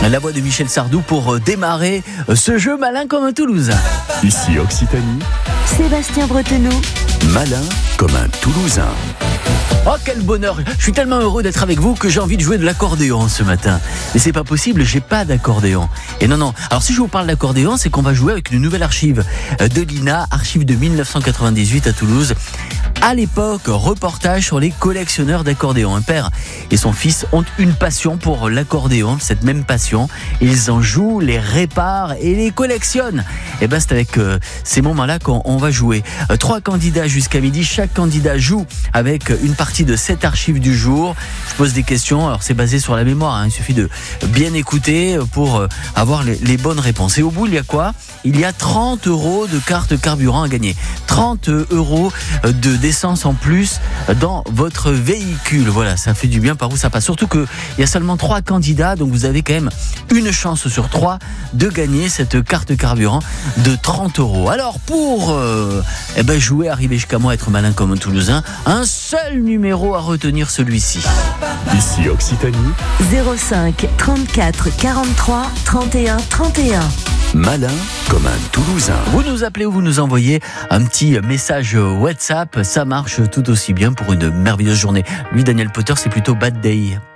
La voix de Michel Sardou pour démarrer ce jeu malin comme un Toulousain. Ici Occitanie, Sébastien Bretonneau. malin comme un Toulousain. Oh quel bonheur, je suis tellement heureux d'être avec vous que j'ai envie de jouer de l'accordéon ce matin. Mais c'est pas possible, j'ai pas d'accordéon. Et non, alors si je vous parle d'accordéon, c'est qu'on va jouer avec une nouvelle archive de l'INA, archive de 1998 à Toulouse. À l'époque, reportage sur les collectionneurs d'accordéons. Un père et son fils ont une passion pour l'accordéon, cette même passion. Ils en jouent, les réparent et les collectionnent. Et ben c'est avec ces moments-là qu'on va jouer. 3 candidats jusqu'à midi. Chaque candidat joue avec une partie de cette archive du jour. Je pose des questions. Alors c'est basé sur la mémoire. Il suffit de bien écouter pour avoir les bonnes réponses. Et au bout, il y a quoi ? Il y a 30 € de carte carburant à gagner. 30 € de d'essence en plus dans votre véhicule. Voilà, ça fait du bien par où ça passe. Surtout qu'il y a seulement 3 candidats, donc vous avez quand même une chance sur 3 de gagner cette carte carburant de 30 €. Alors pour jouer, arriver jusqu'à moi, être malin comme un Toulousain, un seul numéro à retenir, celui-ci. Ici Occitanie, 05 34 43 31 31. malin comme un Toulousain. Vous nous appelez ou vous nous envoyez un petit message WhatsApp, ça marche tout aussi bien pour une merveilleuse journée. Lui, Daniel Potter, c'est plutôt Bad Day.